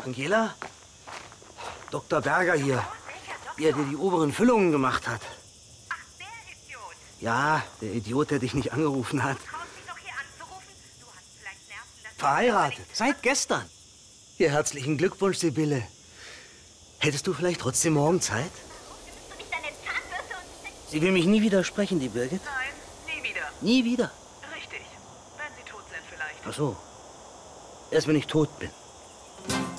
Angela? Dr. Berger hier, der dir die oberen Füllungen gemacht hat. Ach, der Idiot. Ja, der Idiot, der dich nicht angerufen hat. Du traust dich doch hier anzurufen? Du hast vielleicht Nerven, dass Verheiratet, seit gestern. Ja, herzlichen Glückwunsch, Sibylle. Hättest du vielleicht trotzdem morgen Zeit? Nimmst du nicht deine Zahnbürste und... Sie will mich nie widersprechen, die Birgit. Nein, nie wieder. Nie wieder. Richtig. Wenn sie tot sind vielleicht. Ach so. Erst wenn ich tot bin.